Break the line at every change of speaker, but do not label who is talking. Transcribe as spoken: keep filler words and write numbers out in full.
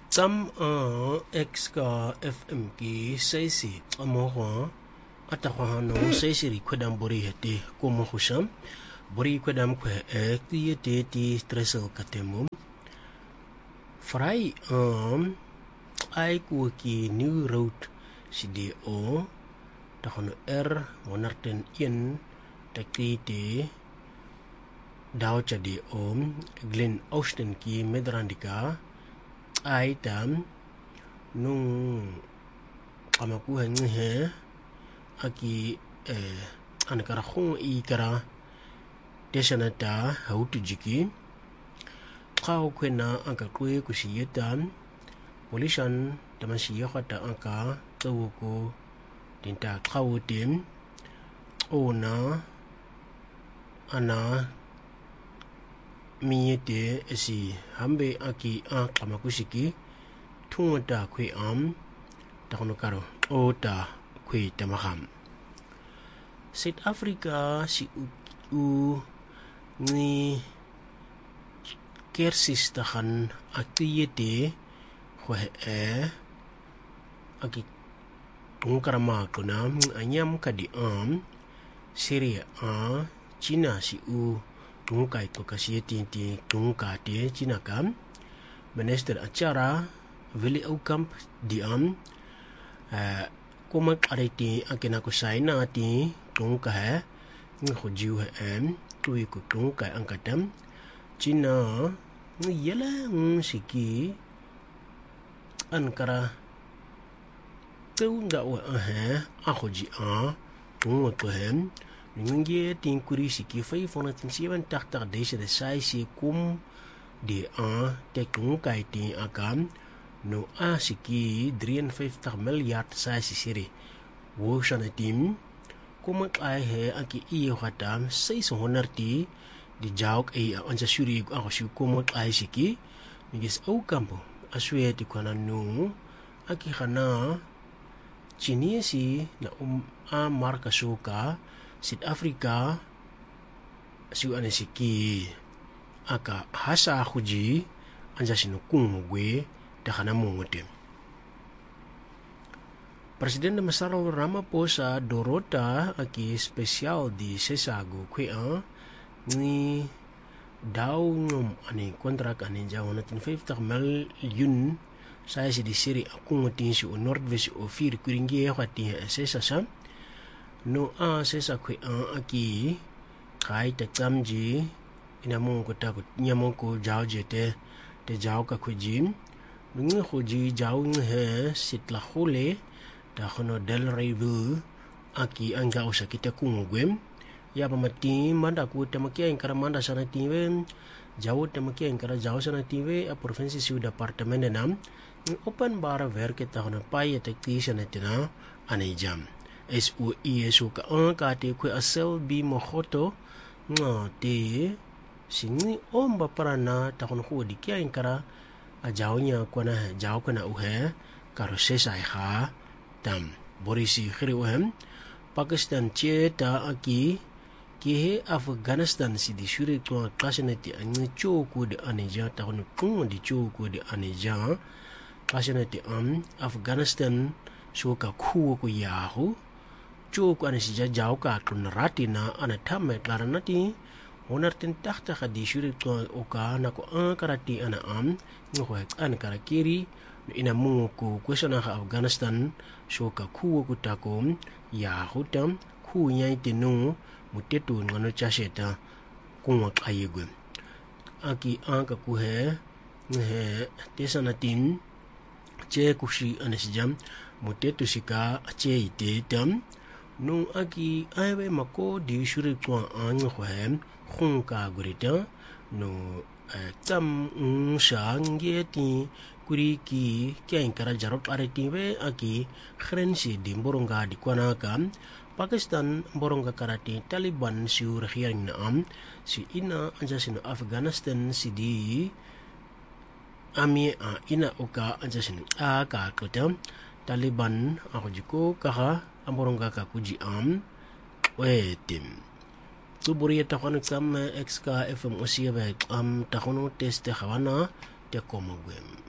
Tam a X ka F M ki saisi amoha ataha no saisi ri kwadam bori hete komo husham bori kwadam kwe e ti te ti tresel katemum frai um ai ku ki new road C D O tahono R monarten in takti te daw chadi om Glen Austin ki medrandika ai tam nung kamakuha ngehe aki eh anakara khung i kara deshanata hautu jiki kau kwena anka kwe kusiyetam polishan tamasiya khata anka tawuko tinta kau tim ona ana miyete esi hambe aki a kamakusiki tungta kwe am takono karo ota kwe tamaham South Africa si u, u ni kersis takan akiyete kwe e aki tungkarama kuna anyam kadi am Syria a China si u tungkai to kasi tinti tungka te China kam minister acara veli au camp diam uh, komak ariti akena ko saina ti tungka he ni khojiu he em tui ko tungka angkatam China ni yela siki ankara tunga wa he a khoji a tungo to hem Nge tin kuri siki vijfhonderdzeven tachtig deze de saisi kum de a te tungkai tin akam no a siki drieënvyftig miljard saisi siri wo shana tim kom ek ai he aki i khatam zeshonderd ti di jauk ai anja suri a shu kom ek ai siki migis au kampo aswe ti kana no aki khana chinesi na um a marka soka South Africa siu anesiki aka hasa khuji anja sinu kungwe takana mongote Presiden Cyril Ramaphosa Dorota aki spesial di sesago kwe a ni daw ngom ani kontrak ani jawana honderdvyftig miljoen saya si di siri aku ngotin si Noordwes ofir kuringi khati sesasa no a sesa kwe a aki kai ta tamji ina mo ko ta ko nyamo ko jaw jete te jaw ka ko jim ngi khoji jaw nge sitla khole ta khono del revu aki anga osa kita kungwem ya pamati manda ku tamakia ingkara manda sana tiwe jaw tamakia ingkara jaw sana tiwe a provinsi su departement nam open bara werk ta khono pai te tisana tina anai jam S O I S O ka angka te kwe asel bi mohoto nga te singi omba parana takon ko di kya inkara a jawnya kwana jaw kana uhe karo sesa ha tam borisi khiri uhem Pakistan cheta aki ke Afghanistan si di shuri to klaseneti anyi choku de aneja takon kung di choku de aneja klaseneti am Afghanistan shoka ku ko yahu Chuk ana si jajaw ka kun ratina ana tamme klaranati honartin tahta khadi shuri to oka na ko an karati ana am ngo an karakiri ina mungo ko kwesana ha Afghanistan shoka ku ko takom ya hutam ku nyai tinu mutetu ngano chasheta kunwa kayegwe aki an ka ku he he tesanatin che kushi ana si jam mutetu sika che ite tam nung aki aiwe mako di shuri kwa an khwem khung ka gurita no tam sha nge ti kuri ki kyan kara jarop areti we aki khrensi di boronga di kwana kam Pakistan boronga karati Taliban si urhian na am si ina anja sino Afghanistan si di ami a ina oka anja sino a ka kotam Taliban ako jiko kaha amboronga ka kuji am wetim tuburi takon kam X K F M osia ba am takono test khawana te komogwem